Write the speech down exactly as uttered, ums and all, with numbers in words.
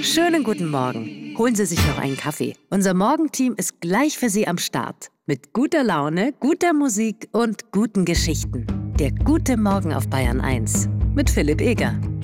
Schönen guten Morgen. Holen Sie sich noch einen Kaffee. Unser Morgenteam ist gleich für Sie am Start. Mit guter Laune, guter Musik und guten Geschichten. Der gute Morgen auf Bayern eins. Mit Philipp Eger.